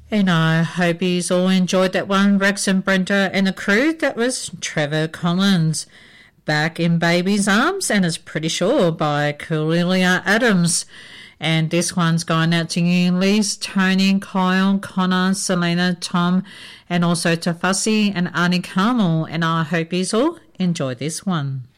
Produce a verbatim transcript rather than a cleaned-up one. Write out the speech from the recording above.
And I hope you all enjoyed that one, Rex and Brenda and the crew. That was Trevor Collins, Back in Baby's Arms, and it's Pretty Sure by Cornelia Adams. And this one's going out to you, Liz, Tony, Kyle, Connor, Selena, Tom, and also to Fussy and Arnie Carmel. And I hope you all enjoy this one.